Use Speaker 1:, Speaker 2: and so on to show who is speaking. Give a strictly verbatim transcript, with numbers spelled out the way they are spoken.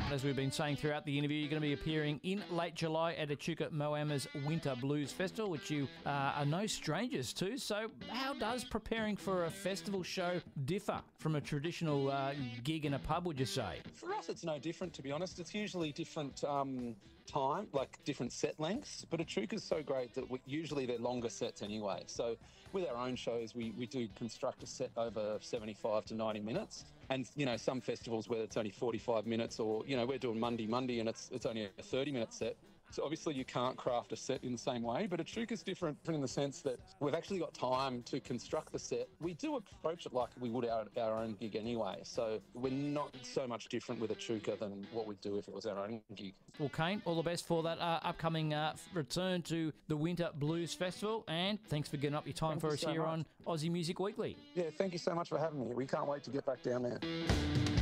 Speaker 1: As we've been saying throughout the interview, you're going to be appearing in late July at Echuca Moama's Winter Blues Festival, which you uh, are no strangers to. So how does preparing for a festival show differ from a traditional uh, gig in a pub, would you say?
Speaker 2: For us, it's no different, to be honest. It's usually different um, time, like different set lengths, but Echuca's so great that we, usually they're longer sets anyway. So with our own shows, we, we do construct a set over seventy-five to ninety minutes. And, you know, some festivals where it's only forty-five minutes, or, you know, we're doing Monday, Monday, and it's it's only a thirty-minute set. So obviously you can't craft a set in the same way, but Echuca's different in the sense that we've actually got time to construct the set. We do approach it like we would our, our own gig anyway, so we're not so much different with Echuca than what we'd do if it was our own gig.
Speaker 1: Well, Kane, all the best for that uh, upcoming uh, return to the Winter Blues Festival, and thanks for getting up your time
Speaker 2: Thank
Speaker 1: for
Speaker 2: you
Speaker 1: us
Speaker 2: so
Speaker 1: here
Speaker 2: much.
Speaker 1: on Aussie Music Weekly.
Speaker 2: Yeah, thank you so much for having me. We can't wait to get back down there.